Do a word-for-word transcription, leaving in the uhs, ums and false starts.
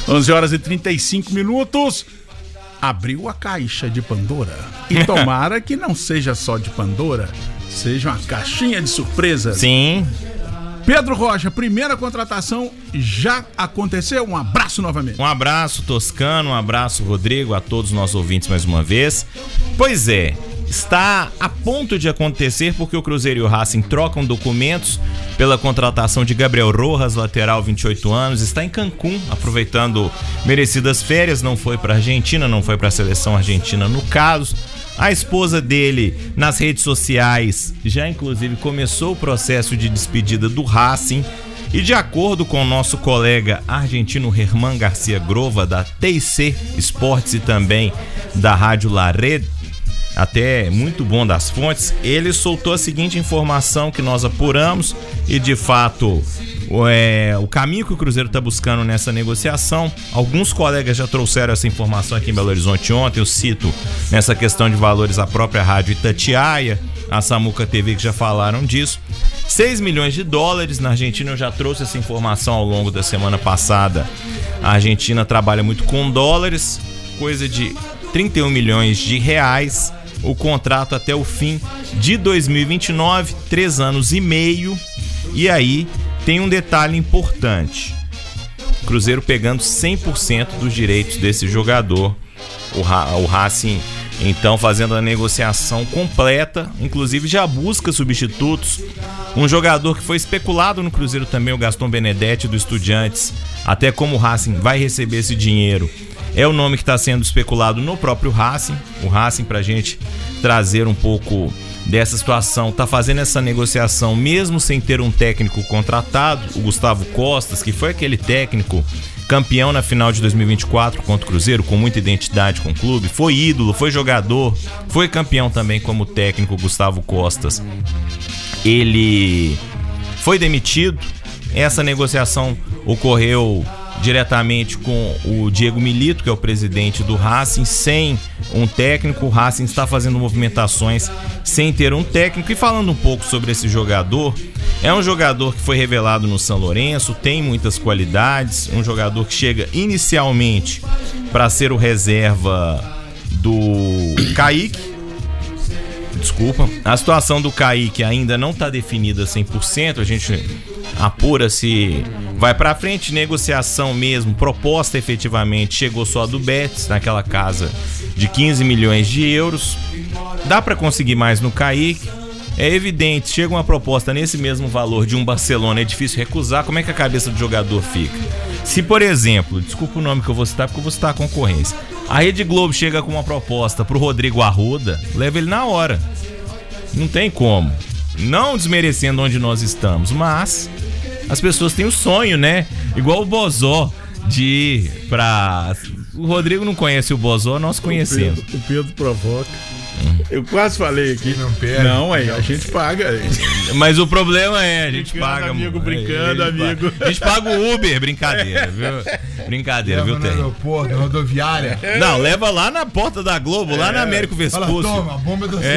onze horas e trinta e cinco minutos. Abriu a caixa de Pandora. E tomara que não seja só de Pandora, seja uma caixinha de surpresas. Sim. Pedro Rocha, primeira contratação já aconteceu? Um abraço novamente. Um abraço, Toscano, um abraço, Rodrigo, a todos os nossos ouvintes mais uma vez. Pois é, está a ponto de acontecer porque o Cruzeiro e o Racing trocam documentos pela contratação de Gabriel Rojas, lateral, vinte e oito anos, está em Cancún, aproveitando merecidas férias, não foi para a Argentina, não foi para a seleção argentina no caso. A esposa dele, nas redes sociais, já inclusive começou o processo de despedida do Racing. E de acordo com o nosso colega argentino Germán Garcia Grova, da T I C Esportes e também da Rádio La Red, até muito bom das fontes, ele soltou a seguinte informação que nós apuramos e de fato é, o caminho que o Cruzeiro está buscando nessa negociação. Alguns colegas já trouxeram essa informação aqui em Belo Horizonte ontem, eu cito nessa questão de valores a própria Rádio Itatiaia, a Samuca T V, que já falaram disso. seis milhões de dólares na Argentina, eu já trouxe essa informação ao longo da semana passada. A Argentina trabalha muito com dólares, coisa de trinta e um milhões de reais. O contrato até o fim de dois mil e vinte e nove, três anos e meio. E aí tem um detalhe importante: o Cruzeiro pegando cem por cento dos direitos desse jogador. O, Ra- o Racing então fazendo a negociação completa, inclusive já busca substitutos. Um jogador que foi especulado no Cruzeiro também, o Gaston Benedetti do Estudiantes. Até como o Racing vai receber esse dinheiro, é o nome que está sendo especulado no próprio Racing. O Racing, pra gente trazer um pouco dessa situação, tá fazendo essa negociação mesmo sem ter um técnico contratado. O Gustavo Costas, que foi aquele técnico campeão na final de dois mil e vinte e quatro contra o Cruzeiro, com muita identidade com o clube, foi ídolo, foi jogador, foi campeão também como técnico. Gustavo Costas, ele foi demitido. Essa negociação ocorreu diretamente com o Diego Milito, que é o presidente do Racing, sem um técnico. O Racing está fazendo movimentações sem ter um técnico. E falando um pouco sobre esse jogador, é um jogador que foi revelado no São Lourenço, tem muitas qualidades, um jogador que chega inicialmente para ser o reserva do Kaique. Desculpa, a situação do Kaique ainda não está definida cem por cento, a gente apura se vai pra frente. Negociação mesmo, proposta efetivamente, chegou só a do Betis, naquela casa de quinze milhões de euros. Dá pra conseguir mais no Kaique, é evidente, chega uma proposta nesse mesmo valor de um Barcelona, é difícil recusar. Como é que a cabeça do jogador fica? Se, por exemplo, desculpa o nome que eu vou citar porque eu vou citar a concorrência, a Rede Globo chega com uma proposta pro Rodrigo Arruda, leva ele na hora. Não tem como. Não desmerecendo onde nós estamos, mas as pessoas têm o sonho, né? Igual o Bozó de ir pra... O Rodrigo não conhece o Bozó, nós conhecemos. O Pedro, o Pedro provoca. Eu quase falei aqui. Não perde. Não, aí a gente paga. Mas o problema é, a gente brincando, paga... amigo, brincando, a gente amigo. Paga, a gente paga o Uber, brincadeira, viu? Brincadeira, Leva viu, no Tem? aeroporto, rodoviária. Não, leva lá na porta da Globo, lá na Américo Vespucci. Fala, toma, a bomba do